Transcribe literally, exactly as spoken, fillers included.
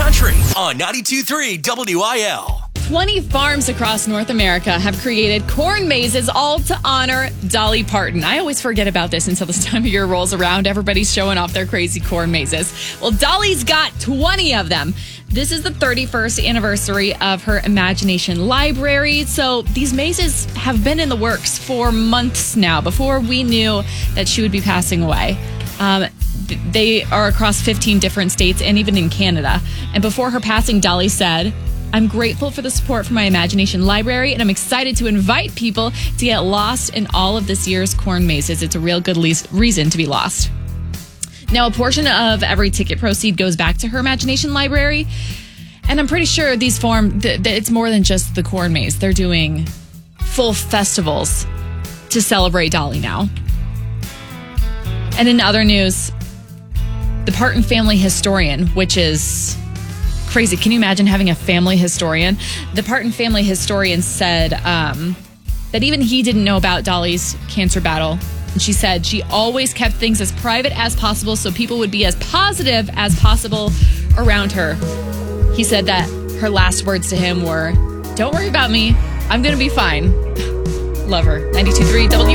country on ninety-two point three W I L. twenty farms across North America have created corn mazes, all to honor Dolly Parton. I always forget about this until this time of year rolls around. Everybody's showing off their crazy corn mazes. Well, Dolly's got twenty of them. This is the thirty-first anniversary of her Imagination Library. So these mazes have been in the works for months now, before we knew that she would be passing away. Um, they are across fifteen different states and even in Canada. And before her passing, Dolly said, "I'm grateful for the support from my Imagination Library, and I'm excited to invite people to get lost in all of this year's corn mazes. It's a real good le- reason to be lost." Now, a portion of every ticket proceed goes back to her Imagination Library, and I'm pretty sure these form th- th- it's more than just the corn maze. They're doing full festivals to celebrate Dolly now. And in other news, the Parton family historian, which is crazy. Can you imagine having a family historian? The Parton family historian said um, that even he didn't know about Dolly's cancer battle. And she said she always kept things as private as possible so people would be as positive as possible around her. He said that her last words to him were, "Don't worry about me. I'm going to be fine." Love her. ninety-two point three W